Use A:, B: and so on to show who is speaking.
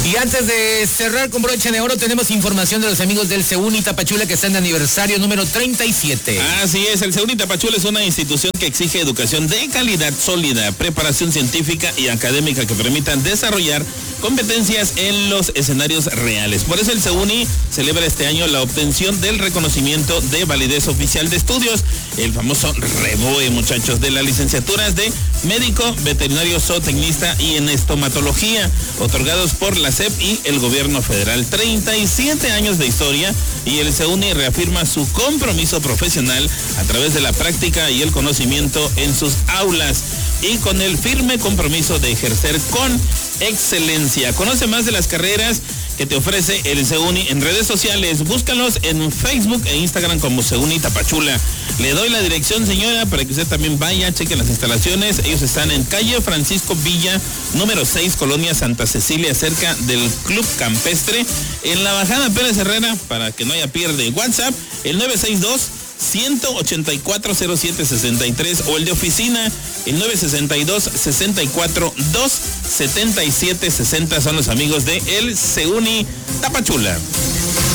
A: Y antes de cerrar con broche de oro, tenemos información de los amigos del CEUNI Tapachula que están de aniversario número 37.
B: Así es, el CEUNI Tapachula es una institución que exige educación de calidad sólida, preparación científica y académica que permitan desarrollar competencias en los escenarios reales. Por eso el CEUNI celebra este año la obtención del reconocimiento de validez oficial de estudios, el famoso REVOE, muchachos, de las licenciaturas de médico, veterinario, zootecnista y en estomatología, otorgados por la SEP y el gobierno federal. 37 años de historia y el CEUNI reafirma su compromiso profesional a través de la práctica y el conocimiento en sus aulas y con el firme compromiso de ejercer con excelencia. Conoce más de las carreras que te ofrece el CEUNI en redes sociales. Búscalos en Facebook e Instagram como CEUNI Tapachula. Le doy la dirección, señora, para que usted también vaya, cheque las instalaciones. Ellos están en calle Francisco Villa, número 6, Colonia Santa Cecilia, cerca del Club Campestre, en la bajada Pérez Herrera, para que no haya pierde. WhatsApp, el 962-184-0763 o el de oficina, el 962-64-277-60. Son los amigos de el CEUNI Tapachula.